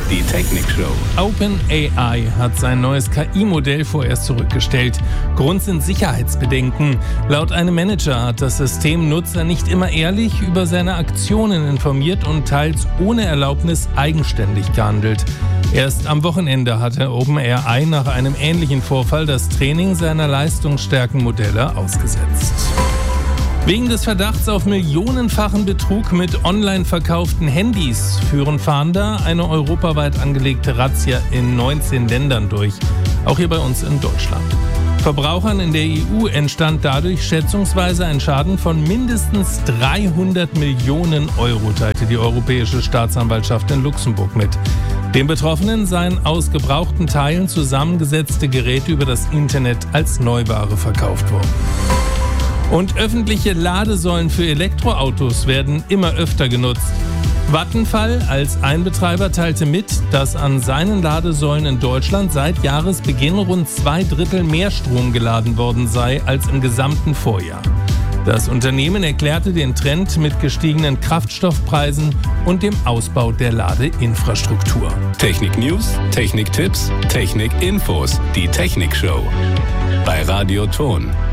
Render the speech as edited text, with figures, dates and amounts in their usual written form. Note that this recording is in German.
die Technikshow. OpenAI hat sein neues KI-Modell vorerst zurückgestellt. Grund sind Sicherheitsbedenken. Laut einem Manager hat das System Nutzer nicht immer ehrlich über seine Aktionen informiert und teils ohne Erlaubnis eigenständig gehandelt. Erst am Wochenende hatte OpenAI nach einem ähnlichen Vorfall das Training seiner Leistungsstärkenmodelle ausgesetzt. Wegen des Verdachts auf millionenfachen Betrug mit online verkauften Handys führen Fahnder eine europaweit angelegte Razzia in 19 Ländern durch, auch hier bei uns in Deutschland. Verbrauchern in der EU entstand dadurch schätzungsweise ein Schaden von mindestens 300 Millionen Euro, teilte die Europäische Staatsanwaltschaft in Luxemburg mit. Den Betroffenen seien aus gebrauchten Teilen zusammengesetzte Geräte über das Internet als Neuware verkauft worden. Und öffentliche Ladesäulen für Elektroautos werden immer öfter genutzt. Vattenfall als ein Betreiber teilte mit, dass an seinen Ladesäulen in Deutschland seit Jahresbeginn rund 2/3 mehr Strom geladen worden sei als im gesamten Vorjahr. Das Unternehmen erklärte den Trend mit gestiegenen Kraftstoffpreisen und dem Ausbau der Ladeinfrastruktur. Technik-News, Technik-Tipps, Technik-Infos, die Technikshow bei Radio Ton.